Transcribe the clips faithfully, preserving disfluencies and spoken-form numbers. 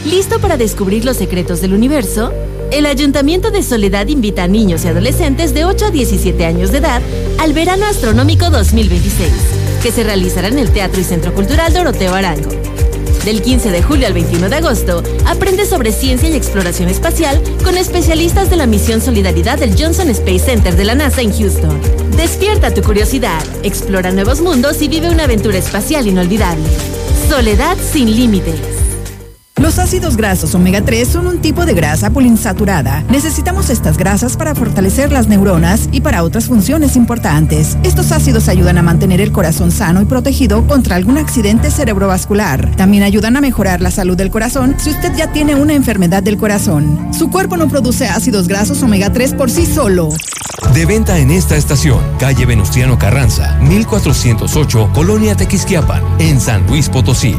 ¿Listo para descubrir los secretos del universo? El Ayuntamiento de Soledad invita a niños y adolescentes de ocho a diecisiete años de edad al Verano Astronómico dos mil veintiséis, que se realizará en el Teatro y Centro Cultural Doroteo Arango. Del quince de julio al veintiuno de agosto, aprende sobre ciencia y exploración espacial con especialistas de la misión Solidaridad del Johnson Space Center de la NASA en Houston. Despierta tu curiosidad, explora nuevos mundos y vive una aventura espacial inolvidable. Soledad sin límites. Los ácidos grasos omega tres son un tipo de grasa poliinsaturada. Necesitamos estas grasas para fortalecer las neuronas y para otras funciones importantes. Estos ácidos ayudan a mantener el corazón sano y protegido contra algún accidente cerebrovascular. También ayudan a mejorar la salud del corazón si usted ya tiene una enfermedad del corazón. Su cuerpo no produce ácidos grasos omega tres por sí solo. De venta en esta estación, calle Venustiano Carranza, mil cuatrocientos ocho, Colonia Tequisquiapan, en San Luis Potosí.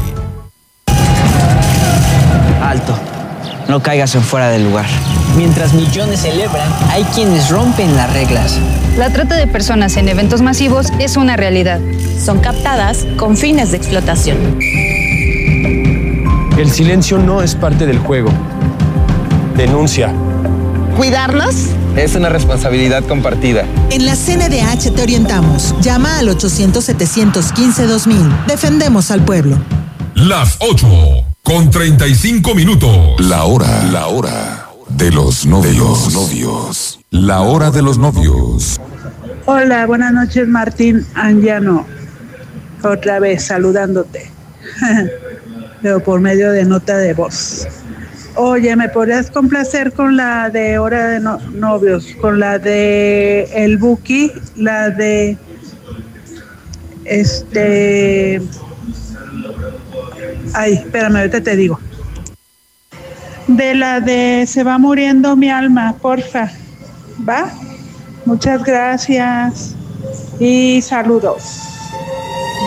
Alto, no caigas en fuera del lugar. Mientras millones celebran, hay quienes rompen las reglas. La trata de personas en eventos masivos es una realidad. Son captadas con fines de explotación. El silencio no es parte del juego. Denuncia. ¿Cuidarnos? Es una responsabilidad compartida. En la C N D H te orientamos. Llama al ochocientos, setecientos quince, dos mil. Defendemos al pueblo. Las ocho con treinta y cinco minutos. La hora, la hora de los novios. De los novios. La hora de los novios. Hola, buenas noches, Martín Anguiano. Otra vez saludándote. Pero por medio de nota de voz. Oye, ¿me podrías complacer con la de hora de no- novios? Con la de El Buki, la de este... Ay, espérame, ahorita te digo. De la de Se va muriendo mi alma, porfa. ¿Va? Muchas gracias y saludos.